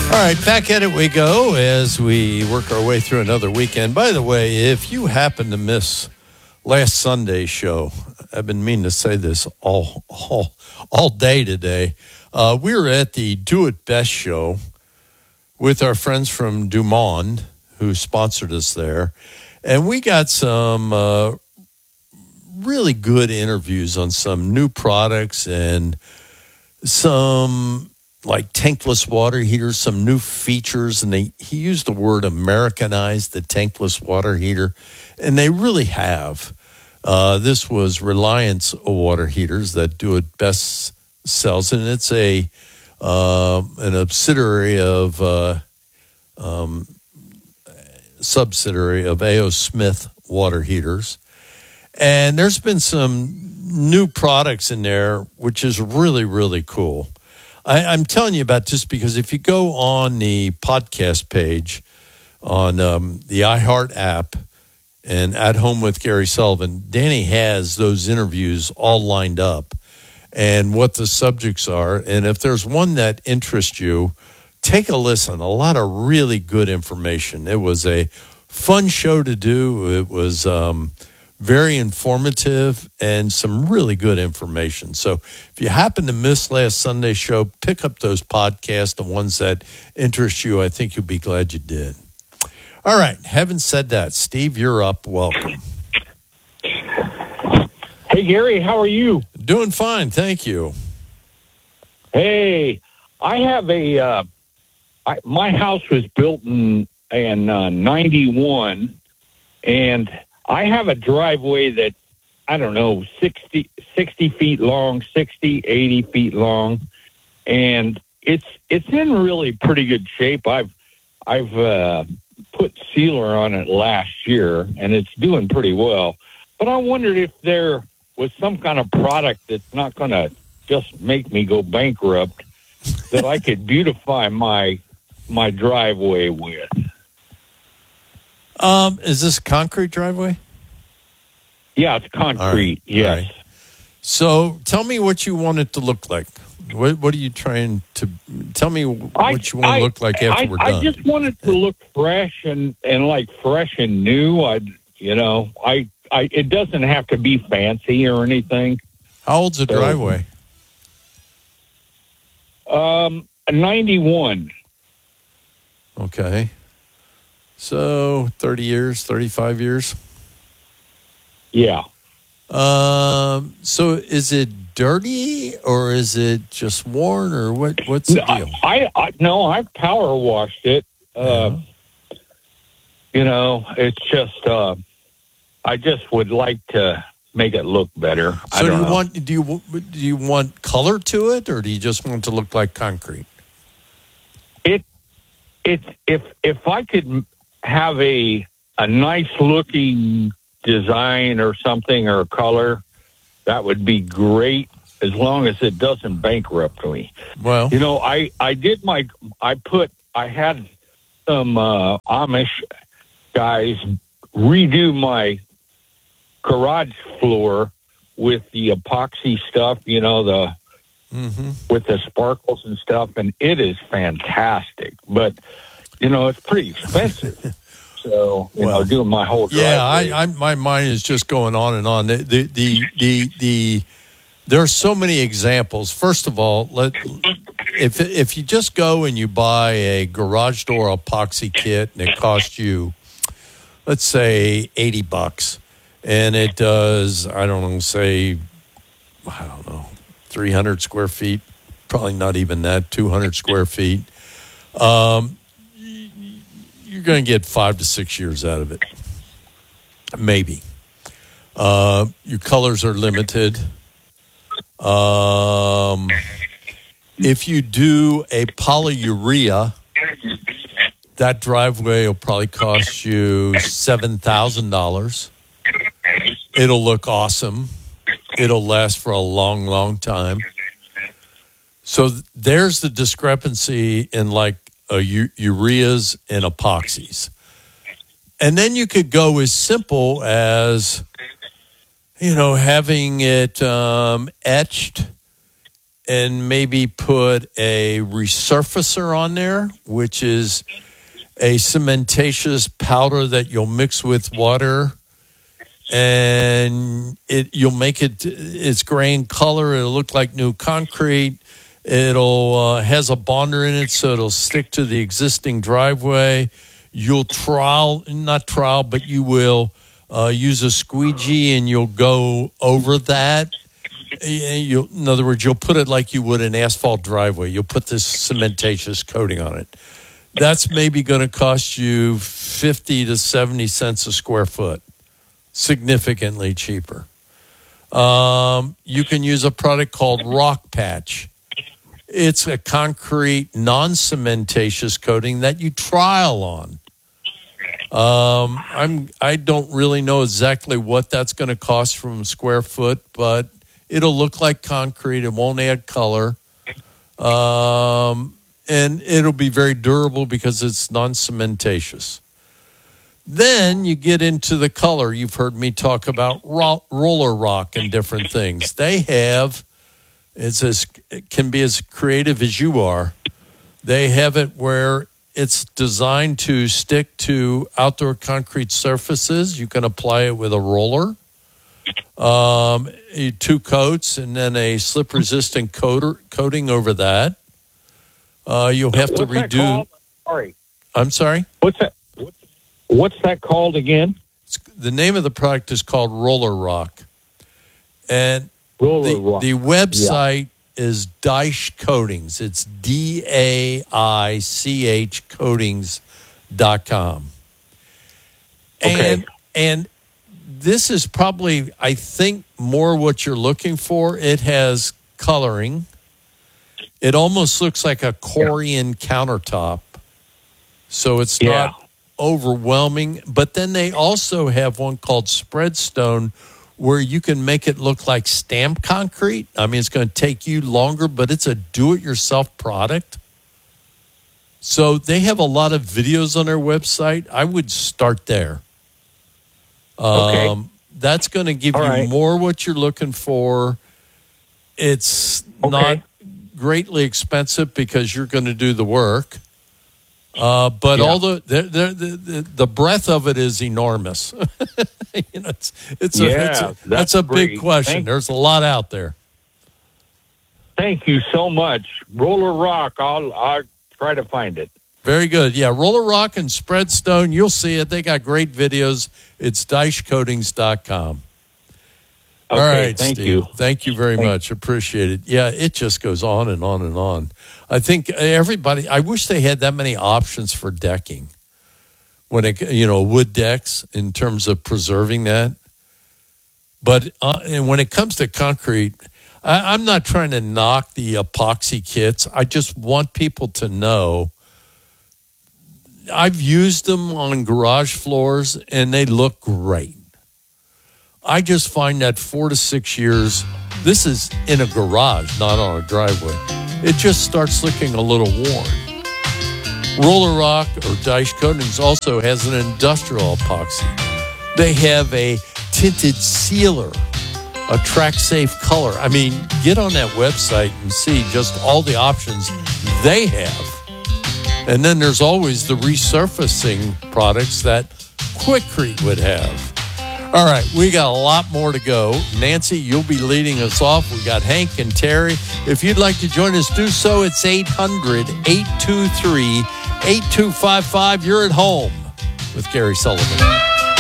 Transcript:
All right, back at it we go as we work our way through another weekend. By the way, if you happen to miss last Sunday's show, I've been meaning to say this all day today. We were at the Do It Best show with our friends from Dumont, who sponsored us there, and we got some really good interviews on some new products and some like tankless water heaters, some new features, and he used the word Americanized the tankless water heater, and they really have. This was Reliance water heaters that Do It Best sells, and it's an subsidiary of A.O. Smith water heaters. And there's been some new products in there, which is really, really cool. I'm telling you about this because if you go on the podcast page on the iHeart app and At Home with Gary Sullivan, Danny has those interviews all lined up and what the subjects are. And if there's one that interests you, take a listen. A lot of really good information. It was a fun show to do. It was very informative and some really good information. So if you happen to miss last Sunday's show, pick up those podcasts, the ones that interest you. I think you'll be glad you did. All right. Having said that, Steve, you're up. Welcome. Hey, Gary, how are you? Doing fine. Thank you. Hey, I have my house was built in 91, and I have a driveway that, I don't know, 60 feet long, 80 feet long, and it's in really pretty good shape. I've put sealer on it last year, and it's doing pretty well. But I wondered if there was some kind of product that's not going to just make me go bankrupt that I could beautify my driveway with. Is this a concrete driveway? Yeah, it's concrete. Yes. Right. So tell me what you want it to look like. What are you trying to tell me? What you want to look like after we're done? I just want it to look fresh and like fresh and new. It doesn't have to be fancy or anything. How old's the driveway? 91. Okay. So 30 years, 35 years. Yeah. So is it dirty or is it just worn or what's the deal? I've power washed it. It's just I just would like to make it look better. So do you want color to it or do you just want it to look like concrete? If I could have a nice looking design or something or color, that would be great as long as it doesn't bankrupt me. Well, I had some Amish guys redo my garage floor with the epoxy stuff, with the sparkles and stuff, and it is fantastic. But, it's pretty expensive. So, doing my whole driveway. Yeah, my mind is just going on and on. There are so many examples. First of all, if you just go and you buy a garage door epoxy kit and it costs you, let's say $80, and it does, 300 square feet, probably not even that, 200 square feet. You're going to get 5 to 6 years out of it, maybe. Your colors are limited. If you do a polyurea, that driveway will probably cost you $7,000. It'll look awesome. It'll last for a long, long time. So there's the discrepancy in ureas and epoxies. And then you could go as simple as, having it etched and maybe put a resurfacer on there, which is a cementatious powder that you'll mix with water, and you'll make it's gray in color. It'll look like new concrete. It'll has a bonder in it, so it'll stick to the existing driveway. You'll but you will use a squeegee, and you'll go over that. In other words, you'll put it like you would an asphalt driveway. You'll put this cementatious coating on it. That's maybe going to cost you 50 to 70 cents a square foot, significantly cheaper. You can use a product called Rock Patch. It's a concrete, non-cementatious coating that you trial on. I don't really know exactly what that's going to cost from a square foot, but it'll look like concrete. It won't add color. And it'll be very durable because it's non-cementatious. Then you get into the color. You've heard me talk about roller rock and different things. They have, it can be as creative as you are. They have it where it's designed to stick to outdoor concrete surfaces. You can apply it with a roller, 2 coats, and then a slip-resistant coating over that. You'll have to redo. Sorry. I'm sorry? What's that? What's that called again? The name of the product is called Roller Rock. And Roller the website is Daich Coatings. It's DAICH coatings.com. Okay. And this is probably, I think, more what you're looking for. It has coloring. It almost looks like a Corian countertop. So it's not overwhelming. But then they also have one called Spreadstone, where you can make it look like stamped concrete. I mean, it's going to take you longer, but it's a do-it-yourself product. So they have a lot of videos on their website. I would start there. Okay. That's going to give you more what you're looking for. It's not greatly expensive because you're going to do the work. But all the breadth of it is enormous. That's a big question. There's a lot out there. Thank you so much. Roller Rock, I'll try to find it. Very good. Yeah, Roller Rock and Spreadstone, you'll see it. They got great videos. It's DaichCoatings.com. Okay, all right, thank Steve. you. Thank you very much. Appreciate it. Yeah, it just goes on and on and on. I think everybody, I wish they had that many options for decking. When wood decks in terms of preserving that. But and when it comes to concrete, I'm not trying to knock the epoxy kits. I just want people to know I've used them on garage floors and they look great. I just find that 4 to 6 years, this is in a garage, not on a driveway, it just starts looking a little worn. Roller Rock or Daich Coatings also has an industrial epoxy. They have a tinted sealer, a track safe color. I mean, get on that website and see just all the options they have. And then there's always the resurfacing products that Quikrete would have. All right, we got a lot more to go. Nancy, you'll be leading us off. We got Hank and Terry. If you'd like to join us, do so. It's 800-823-8255. You're at home with Gary Sullivan.